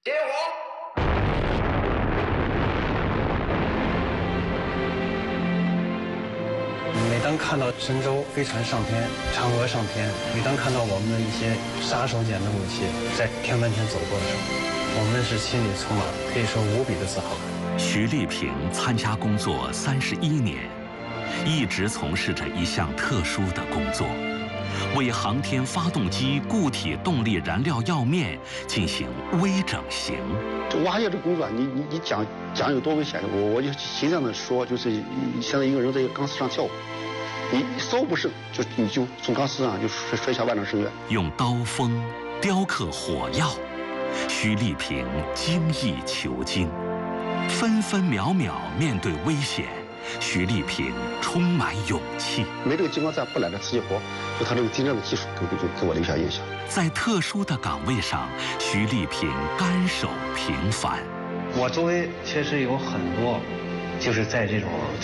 点火！ 每当看到神舟飞船上天、嫦娥上天，每当看到我们的一些杀手锏的武器在天门前走过的时候，我们是心里充满可以说无比的自豪。 徐丽萍参加工作31年，一直从事着一项特殊的工作。 为航天发动机固体动力燃料药面进行微整形。 这挖掘这工作，你讲有多危险？我就尽量的说，就是现在一个人在一个钢丝上跳舞，你稍不慎你就从钢丝上就摔下万丈深渊。 用刀锋雕刻火药，徐丽萍精益求精，分分秒秒面对危险。 徐丽萍充满勇气， 没这个激光站不揽这瓷器活，就他这个精湛的技术给我留下印象。 在特殊的岗位上，徐丽萍甘守平凡。 我周围确实有很多，就是在这种